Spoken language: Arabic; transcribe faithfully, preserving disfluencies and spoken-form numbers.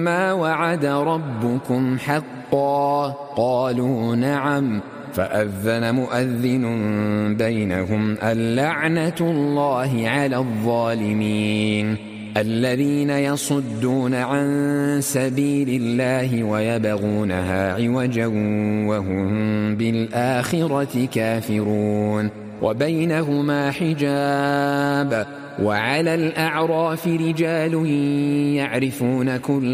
ما وعد ربكم حقا؟ قالوا نعم. فأذن مؤذن بينهم اللعنة الله على الظالمين الذين يصدون عن سبيل الله ويبغونها عوجا وهم بالآخرة كافرون. وبينهما حجاب. وعلى الأعراف رجال يعرفون كل